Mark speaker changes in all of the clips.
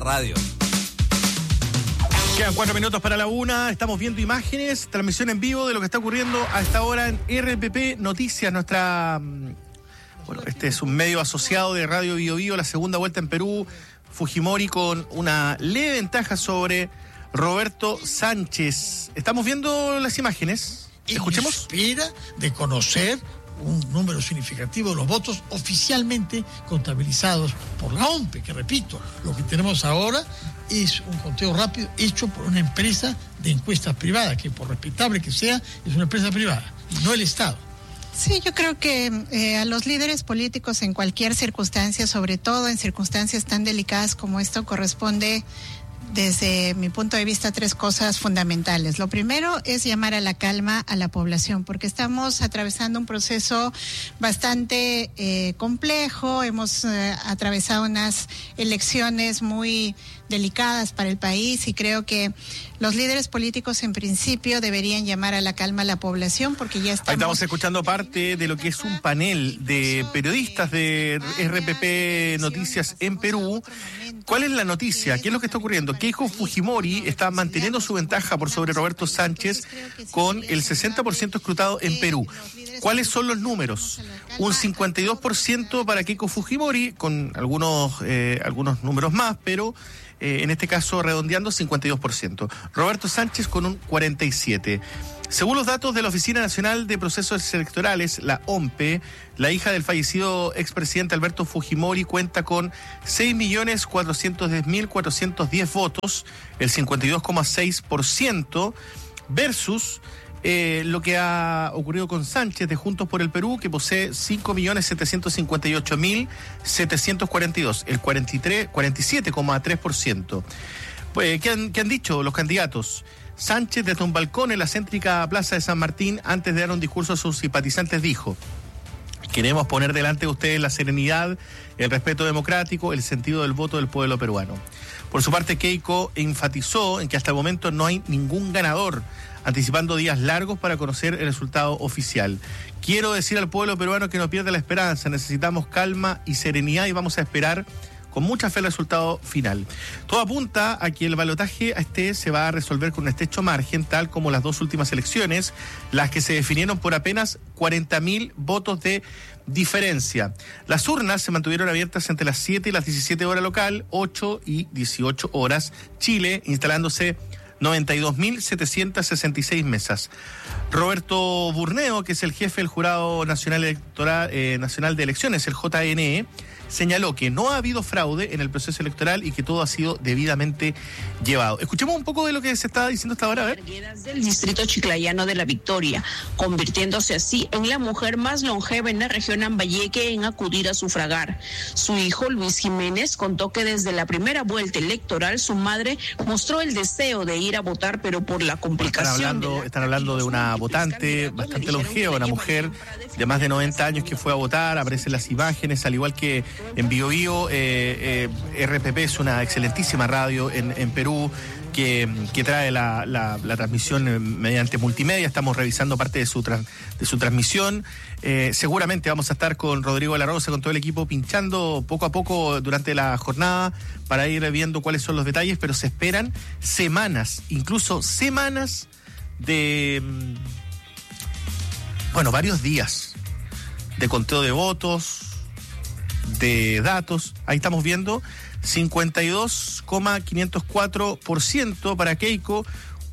Speaker 1: Radio.
Speaker 2: Quedan 4 minutos para la 1. Estamos viendo imágenes, transmisión en vivo de lo que está ocurriendo a esta hora en RPP Noticias, nuestra... Bueno, este es un medio asociado de Radio Bio Bio, la segunda vuelta en Perú. Fujimori con una leve ventaja sobre Roberto Sánchez. Estamos viendo las imágenes. Escuchemos.
Speaker 3: Espera de conocer un número significativo de los votos oficialmente contabilizados por la OMPE, que repito, lo que tenemos ahora es un conteo rápido hecho por una empresa de encuestas privada, que por respetable que sea, es una empresa privada, y no el Estado.
Speaker 4: Sí, yo creo que a los líderes políticos en cualquier circunstancia, sobre todo en circunstancias tan delicadas como esto, corresponde, desde mi punto de vista, 3 cosas fundamentales. Lo primero es llamar a la calma a la población, porque estamos atravesando un proceso bastante complejo. Hemos atravesado unas elecciones muy delicadas para el país y creo que los líderes políticos en principio deberían llamar a la calma a la población, porque ya
Speaker 2: estamos escuchando parte de lo que es un panel de periodistas de RPP Noticias en Perú. ¿Cuál es la noticia? ¿Qué es lo que está ocurriendo? Keiko Fujimori está manteniendo su ventaja por sobre Roberto Sánchez con el 60% escrutado en Perú. ¿Cuáles son los números? Un 52% para Keiko Fujimori, con algunos números más, pero en este caso redondeando 52%. Roberto Sánchez con un 47%. Según los datos de la Oficina Nacional de Procesos Electorales, la OMPE, la hija del fallecido expresidente Alberto Fujimori cuenta con 6.410.410 votos, el 52,6%, versus lo que ha ocurrido con Sánchez de Juntos por el Perú, que posee 5.758.742, el 47,3%. Pues, ¿qué han dicho los candidatos? Sánchez, desde un balcón en la céntrica Plaza de San Martín, antes de dar un discurso a sus simpatizantes, dijo: queremos poner delante de ustedes la serenidad, el respeto democrático, el sentido del voto del pueblo peruano. Por su parte, Keiko enfatizó en que hasta el momento no hay ningún ganador, anticipando días largos para conocer el resultado oficial. Quiero decir al pueblo peruano que no pierda la esperanza, necesitamos calma y serenidad y vamos a esperar con mucha fe el resultado final. Todo apunta a que el balotaje se va a resolver con un estrecho margen, tal como las 2 últimas elecciones, las que se definieron por apenas 40.000 votos de diferencia. Las urnas se mantuvieron abiertas entre las 7 y las 17 horas local, 8 y 18 horas Chile, instalándose 92.766 mesas. Roberto Burneo, que es el jefe del Jurado Nacional Nacional de Elecciones, el JNE, señaló que no ha habido fraude en el proceso electoral y que todo ha sido debidamente llevado. Escuchemos un poco de lo que se está diciendo hasta ahora. A ver.
Speaker 5: Del distrito chiclayano de La Victoria, convirtiéndose así en la mujer más longeva en la región Ambayeque en acudir a sufragar. Su hijo, Luis Jiménez, contó que desde la primera vuelta electoral su madre mostró el deseo de ir a votar, pero por la complicación.
Speaker 2: Están hablando de una votante bastante longeva, una mujer de más de 90 años que fue a votar. Aparecen las imágenes, al igual que en Bio Bio. RPP es una excelentísima radio en Perú que trae la transmisión mediante multimedia. Estamos revisando parte de su transmisión. Seguramente vamos a estar con Rodrigo de la Rosa, con todo el equipo, pinchando poco a poco durante la jornada para ir viendo cuáles son los detalles, pero se esperan semanas, incluso semanas de, varios días de conteo de votos, de datos. Ahí estamos viendo 52,504% para Keiko,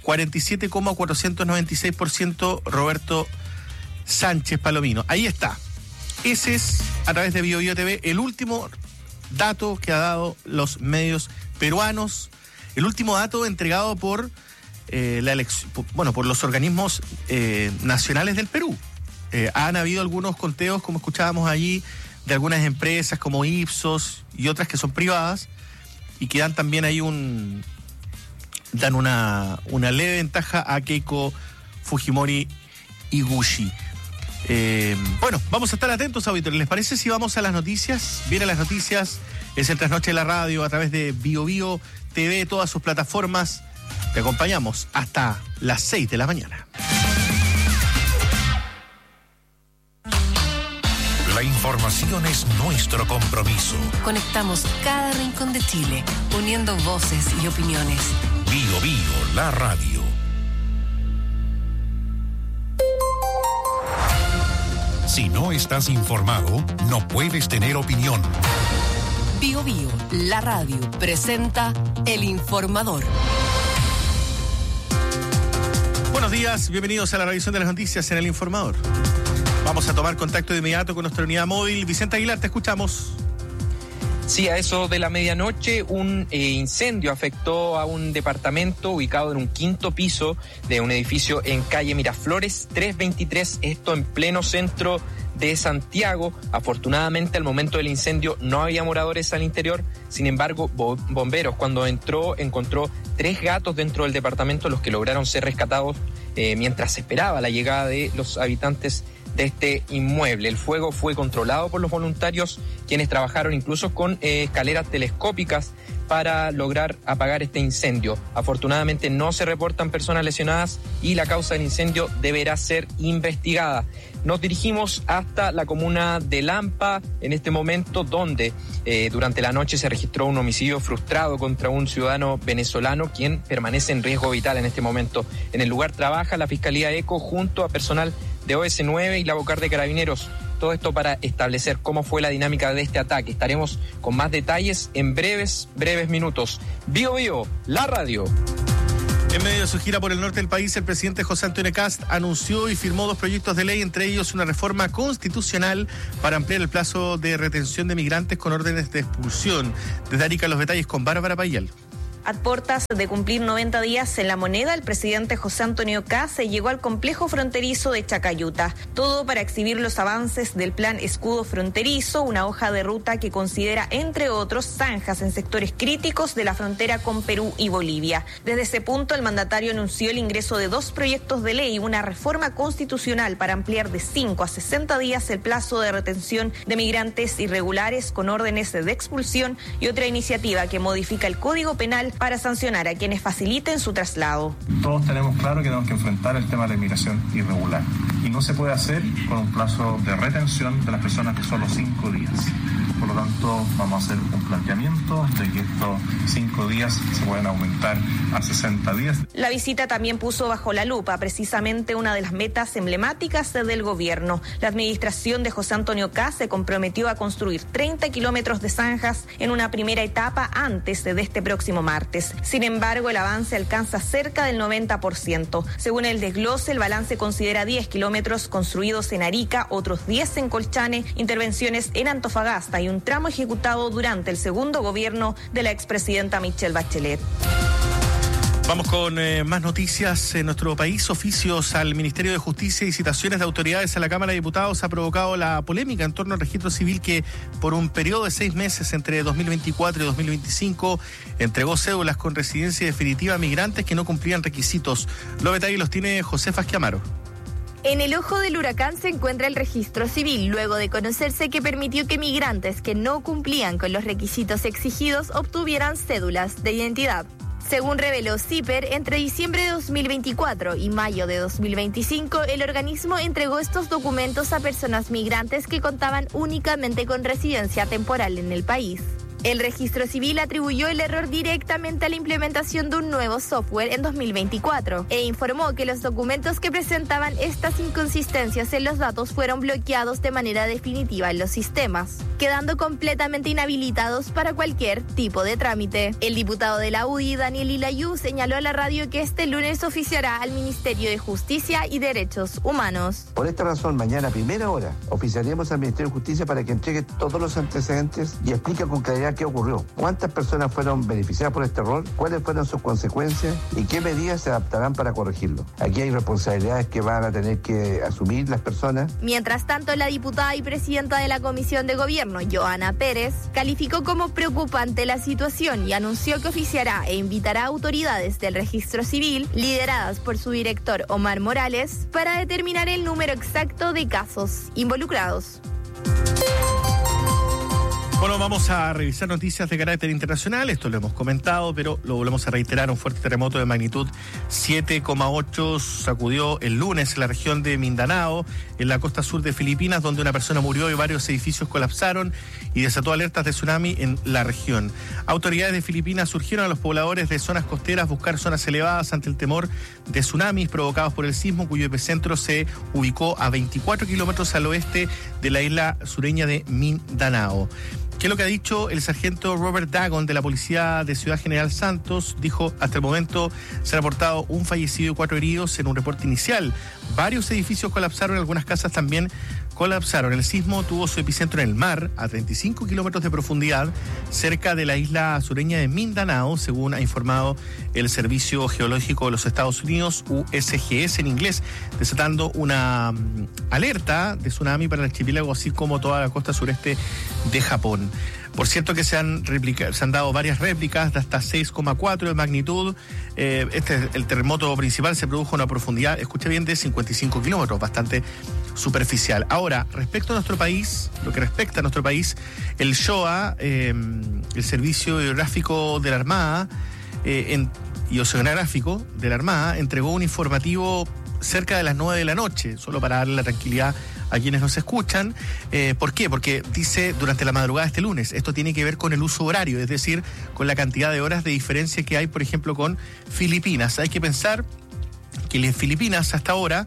Speaker 2: 47,496% Roberto Sánchez Palomino. Ahí está. Ese es, a través de Bio Bio TV, el último dato que ha dado los medios peruanos, el último dato entregado por por los organismos nacionales del Perú. Han habido algunos conteos, como escuchábamos allí, de algunas empresas como Ipsos y otras que son privadas y que dan también ahí dan una leve ventaja a Keiko Fujimori Iguchi. Vamos a estar atentos, auditores. ¿Les parece si vamos a las noticias? Vienen las noticias, es el Trasnoche de la Radio a través de Bio Bio TV, todas sus plataformas. Te acompañamos hasta las 6 de la mañana.
Speaker 6: La información
Speaker 1: información es nuestro compromiso.
Speaker 6: Conectamos cada rincón de Chile, uniendo voces y opiniones.
Speaker 1: Bio Bio, la radio. Si no estás informado, no puedes tener opinión.
Speaker 6: Bio Bio, la radio, presenta El Informador.
Speaker 2: Buenos días, bienvenidos a la revisión de las noticias en El Informador. Vamos a tomar contacto de inmediato con nuestra unidad móvil. Vicente Aguilar, te escuchamos.
Speaker 7: Sí, a eso de la medianoche, un incendio afectó a un departamento ubicado en un quinto piso de un edificio en calle Miraflores 323, esto en pleno centro de Santiago. Afortunadamente, al momento del incendio no había moradores al interior. Sin embargo, bomberos, cuando encontró 3 gatos dentro del departamento, los que lograron ser rescatados mientras se esperaba la llegada de los habitantes de este inmueble. El fuego fue controlado por los voluntarios, quienes trabajaron incluso con escaleras telescópicas para lograr apagar este incendio. Afortunadamente no se reportan personas lesionadas y la causa del incendio deberá ser investigada. Nos dirigimos hasta la comuna de Lampa en este momento, donde durante la noche se registró un homicidio frustrado contra un ciudadano venezolano, quien permanece en riesgo vital en este momento. En el lugar trabaja la Fiscalía ECO junto a personal de OS9 y la Bocar de Carabineros. Todo esto para establecer cómo fue la dinámica de este ataque. Estaremos con más detalles en breves minutos. Bio Bio, la radio.
Speaker 2: En medio de su gira por el norte del país, el presidente José Antonio Kast anunció y firmó 2 proyectos de ley, entre ellos una reforma constitucional para ampliar el plazo de retención de migrantes con órdenes de expulsión. Desde Arica, los detalles con Bárbara Payal.
Speaker 8: A puertas de cumplir 90 días en La Moneda, el presidente José Antonio Kast se llegó al complejo fronterizo de Chacayuta. Todo para exhibir los avances del plan Escudo Fronterizo, una hoja de ruta que considera, entre otros, zanjas en sectores críticos de la frontera con Perú y Bolivia. Desde ese punto, el mandatario anunció el ingreso de 2 proyectos de ley, una reforma constitucional para ampliar de 5 a 60 días el plazo de retención de migrantes irregulares con órdenes de expulsión, y otra iniciativa que modifica el Código Penal para sancionar a quienes faciliten su traslado.
Speaker 9: Todos tenemos claro que tenemos que enfrentar el tema de la inmigración irregular y no se puede hacer con un plazo de retención de las personas de solo 5 días. Por lo tanto, vamos a hacer un planteamiento de que estos 5 días se pueden aumentar a 60 días.
Speaker 8: La visita también puso bajo la lupa precisamente una de las metas emblemáticas del gobierno. La administración de José Antonio Kast se comprometió a construir 30 kilómetros de zanjas en una primera etapa antes de este próximo martes. Sin embargo, el avance alcanza cerca del 90%. Según el desglose, el balance considera 10 kilómetros construidos en Arica, otros 10 en Colchane, intervenciones en Antofagasta y un tramo ejecutado durante el segundo gobierno de la expresidenta Michelle Bachelet.
Speaker 2: Vamos con más noticias en nuestro país. Oficios al Ministerio de Justicia y citaciones de autoridades a la Cámara de Diputados ha provocado la polémica en torno al registro civil que, por un periodo de 6 meses entre 2024 y 2025, entregó cédulas con residencia definitiva a migrantes que no cumplían requisitos. Los detalles los tiene Josefa Esquiamaro.
Speaker 10: En el ojo del huracán se encuentra el registro civil, luego de conocerse que permitió que migrantes que no cumplían con los requisitos exigidos obtuvieran cédulas de identidad. Según reveló CIPER, entre diciembre de 2024 y mayo de 2025, el organismo entregó estos documentos a personas migrantes que contaban únicamente con residencia temporal en el país. El registro civil atribuyó el error directamente a la implementación de un nuevo software en 2024 e informó que los documentos que presentaban estas inconsistencias en los datos fueron bloqueados de manera definitiva en los sistemas, quedando completamente inhabilitados para cualquier tipo de trámite. El diputado de la UDI, Daniel Ilayú, señaló a la radio que este lunes oficiará al Ministerio de Justicia y Derechos Humanos.
Speaker 11: Por esta razón, mañana a primera hora oficiaremos al Ministerio de Justicia para que entregue todos los antecedentes y explique con claridad qué ocurrió, cuántas personas fueron beneficiadas por este error, cuáles fueron sus consecuencias y qué medidas se adaptarán para corregirlo. Aquí hay responsabilidades que van a tener que asumir las personas.
Speaker 10: Mientras tanto, la diputada y presidenta de la Comisión de Gobierno, Joana Pérez, calificó como preocupante la situación y anunció que oficiará e invitará a autoridades del registro civil, lideradas por su director Omar Morales, para determinar el número exacto de casos involucrados.
Speaker 2: Bueno, vamos a revisar noticias de carácter internacional. Esto lo hemos comentado, pero lo volvemos a reiterar. Un fuerte terremoto de magnitud 7,8 sacudió el lunes en la región de Mindanao, en la costa sur de Filipinas, donde una persona murió y varios edificios colapsaron y desató alertas de tsunami en la región. Autoridades de Filipinas surgieron a los pobladores de zonas costeras buscar zonas elevadas ante el temor de tsunamis provocados por el sismo, cuyo epicentro se ubicó a 24 kilómetros al oeste de la isla sureña de Mindanao. ¿Qué es lo que ha dicho el sargento Robert Dagon de la Policía de Ciudad General Santos? Dijo, hasta el momento se han reportado un fallecido y 4 heridos en un reporte inicial. Varios edificios colapsaron, algunas casas también colapsaron. El sismo tuvo su epicentro en el mar, a 35 kilómetros de profundidad, cerca de la isla sureña de Mindanao, según ha informado el Servicio Geológico de los Estados Unidos, USGS en inglés, desatando una alerta de tsunami para el archipiélago, así como toda la costa sureste de Japón. Por cierto que se han dado varias réplicas de hasta 6,4 de magnitud. El terremoto principal se produjo a una profundidad, escuche bien, de 55 kilómetros, bastante superficial. Ahora, respecto a nuestro país, lo que respecta a nuestro país, el SHOA, el Servicio Hidrográfico de la Armada y Oceanográfico de la Armada, entregó un informativo cerca de las 9 de la noche, solo para darle la tranquilidad a quienes nos escuchan. ¿Por qué? Porque dice durante la madrugada de este lunes. Esto tiene que ver con el uso horario, es decir, con la cantidad de horas de diferencia que hay, por ejemplo, con Filipinas. Hay que pensar que en Filipinas hasta ahora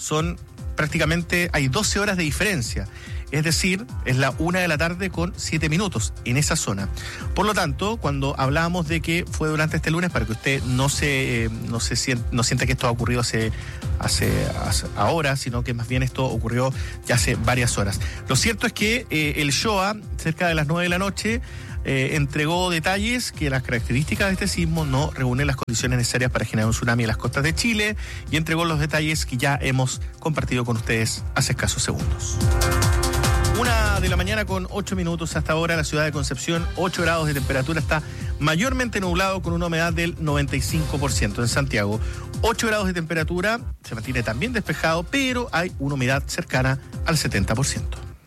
Speaker 2: hay 12 horas de diferencia. Es decir, es la 1 de la tarde con 7 minutos en esa zona. Por lo tanto, cuando hablábamos de que fue durante este lunes, para que usted no sienta que esto ha ocurrido hace ahora, sino que más bien esto ocurrió ya hace varias horas. Lo cierto es que el SHOA, cerca de las 9 de la noche, entregó detalles que las características de este sismo no reúnen las condiciones necesarias para generar un tsunami en las costas de Chile, y entregó los detalles que ya hemos compartido con ustedes hace escasos segundos. 1 de la mañana con 8 minutos hasta ahora, la ciudad de Concepción, 8 grados de temperatura, está mayormente nublado con una humedad del 95%. En Santiago, 8 grados de temperatura, se mantiene también despejado, pero hay una humedad cercana al 70%.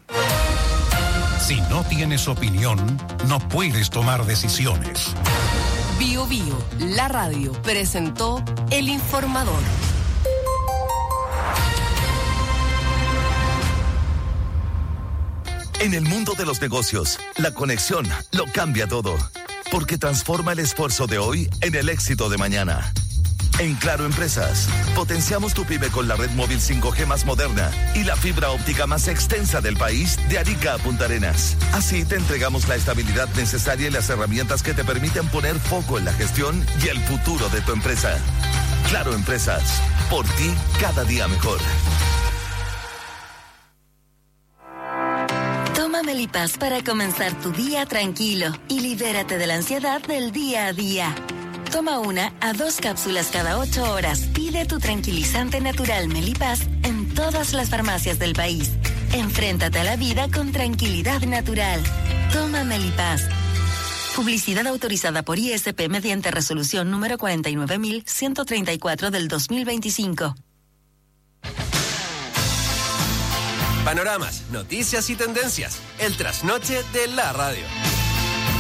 Speaker 1: Si no tienes opinión, no puedes tomar decisiones.
Speaker 6: Bio Bio, la radio, presentó El Informador.
Speaker 12: En el mundo de los negocios, la conexión lo cambia todo, porque transforma el esfuerzo de hoy en el éxito de mañana. En Claro Empresas, potenciamos tu pyme con la red móvil 5G más moderna y la fibra óptica más extensa del país, de Arica a Punta Arenas. Así te entregamos la estabilidad necesaria y las herramientas que te permiten poner foco en la gestión y el futuro de tu empresa. Claro Empresas, por ti cada día mejor.
Speaker 13: Toma Melipaz para comenzar tu día tranquilo y libérate de la ansiedad del día a día. Toma 1 a 2 cápsulas cada 8 horas. Pide tu tranquilizante natural Melipaz en todas las farmacias del país. Enfréntate a la vida con tranquilidad natural. Toma Melipaz. Publicidad autorizada por ISP mediante resolución número 49.134 del 2025.
Speaker 14: Panoramas, noticias y tendencias. El trasnoche de la radio.